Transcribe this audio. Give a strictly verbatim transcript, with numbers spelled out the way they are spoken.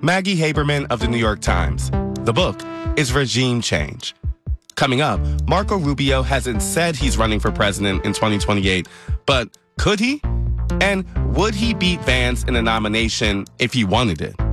Maggie Haberman of the New York Times. The book is Regime Change. Coming up, Marco Rubio hasn't said he's running for president in twenty twenty-eight, but could he? And would he beat Vance in a nomination if he wanted it?